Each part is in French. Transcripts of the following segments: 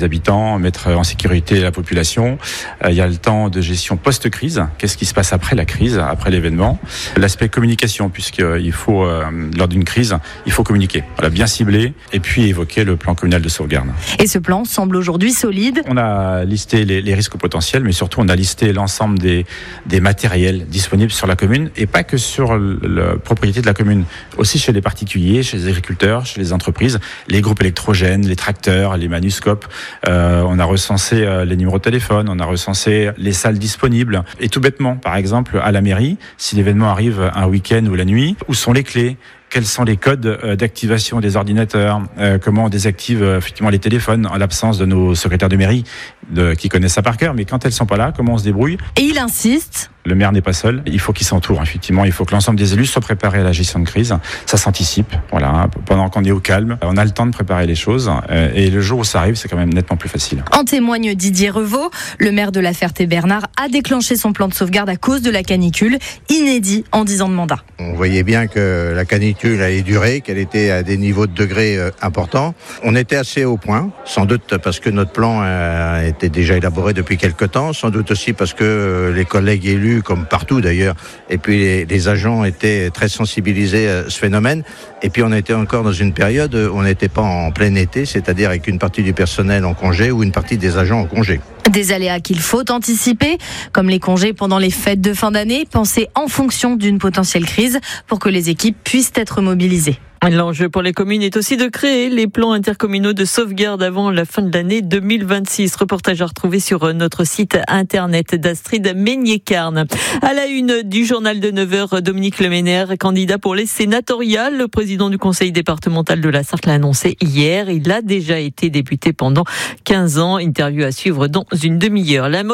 les habitants, mettre en sécurité la population. Il y a le temps de gestion post-crise. Qu'est-ce qui se passe après la crise, après l'événement? L'aspect communication, puisqu'il faut, lors d'une crise, il faut communiquer. Voilà, bien ciblé, et puis évoquer le plan communal de sauvegarde. Et ce plan semble aujourd'hui solide. On a listé les risques potentiels, mais surtout on a listé l'ensemble des matériels disponibles sur la commune, et pas que sur la propriété de la commune, aussi chez les particuliers, chez les agriculteurs, chez les entreprises, les groupes électrogènes, les tracteurs, les manuscopes. On a recensé les numéros de téléphone, on a recensé les salles disponibles. Et tout bêtement, par exemple, à la mairie, si l'événement arrive un week-end ou la nuit, où sont les clés ? Quels sont les codes d'activation des ordinateurs? Comment on désactive effectivement les téléphones en l'absence de nos secrétaires de mairie qui connaissent ça par cœur? Mais quand elles sont pas là, comment on se débrouille? Et il insiste. Le maire n'est pas seul. Il faut qu'il s'entoure, effectivement. Il faut que l'ensemble des élus soient préparés à la gestion de crise. Ça s'anticipe. Voilà. Pendant qu'on est au calme, on a le temps de préparer les choses. Et le jour où ça arrive, c'est quand même nettement plus facile. En témoigne Didier Revaux. Le maire de La Ferté-Bernard a déclenché son plan de sauvegarde à cause de la canicule, inédit en 10 ans de mandat. On voyait bien que la canicule allait durer, qu'elle était à des niveaux de degrés importants. On était assez au point, sans doute parce que notre plan était déjà élaboré depuis quelque temps, sans doute aussi parce que les collègues élus, comme partout d'ailleurs, et puis les agents étaient très sensibilisés à ce phénomène. Et puis on était encore dans une période où on n'était pas en plein été, c'est-à-dire avec une partie du personnel en congé ou une partie des agents en congé. Des aléas qu'il faut anticiper, comme les congés pendant les fêtes de fin d'année, pensés en fonction d'une potentielle crise pour que les équipes puissent être mobilisées. L'enjeu pour les communes est aussi de créer les plans intercommunaux de sauvegarde avant la fin de l'année 2026. Reportage à retrouver sur notre site internet d'Astrid Meignet-Carne. À la une du journal de 9h, Dominique Leménaire, candidat pour les sénatoriales. Le président du conseil départemental de la Sarthe l'a annoncé hier. Il a déjà été député pendant 15 ans. Interview à suivre dans une demi-heure. La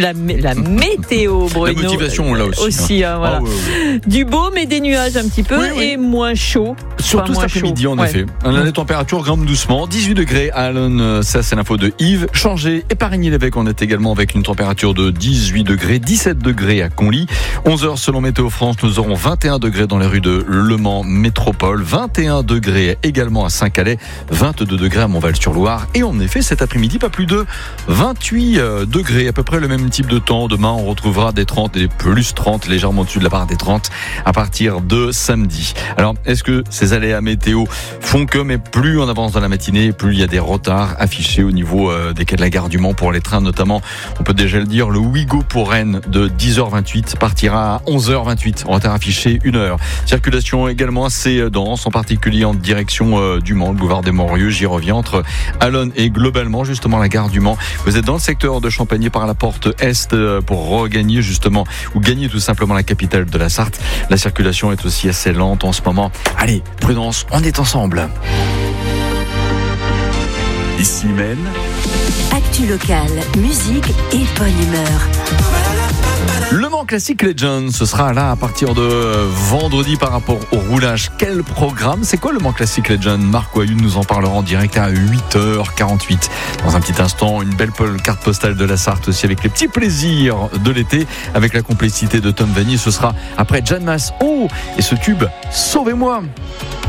météo, Bruno. La motivation, là aussi. Voilà. Ouais. Du beau, mais des nuages un petit peu et moins chaud. Surtout cet après-midi, en effet. Les températures grimpent doucement. 18 degrés à Allen, ça c'est l'info de Yves. Changé et Parigny-l'Évêque, on est également avec une température de 18 degrés, 17 degrés à Conly. 11h selon Météo France, nous aurons 21 degrés dans les rues de Le Mans Métropole, 21 degrés également à Saint-Calais, 22 degrés à Montval-sur-Loire. Et en effet, cet après-midi, pas plus de 28 degrés, à peu près le même type de temps. Demain, on retrouvera des 30 et des plus 30, légèrement au-dessus de la barre des 30 à partir de samedi. Alors, est-ce que ces aléas météo font que, mais plus on avance dans la matinée, plus il y a des retards affichés au niveau des quais de la gare du Mans pour les trains, notamment, on peut déjà le dire, le Ouigo pour Rennes de 10h28 partira à 11h28, retard affiché 1h. Circulation également assez dense, en particulier en direction du Mans, le boulevard des Montrieux, j'y reviens, entre Alonne et globalement justement la gare du Mans. Vous êtes dans le secteur de Champagny par la porte Est pour regagner justement, ou gagner tout simplement la capitale de la Sarthe. La circulation est aussi assez lente en ce moment. Allez, prudence, on est ensemble. Ici même. Actu locale, musique et bonne humeur. Le Mans Classic Legends, ce sera là à partir de vendredi par rapport au roulage. Quel programme? C'est quoi le Mans Classic Legends? Marc Wayune nous en parlera en direct à 8h48. Dans un petit instant, une belle carte postale de la Sarthe aussi avec les petits plaisirs de l'été, avec la complicité de Tom Vanny. Ce sera après Jeanne Masse. Oh, et ce tube, Sauvez-moi.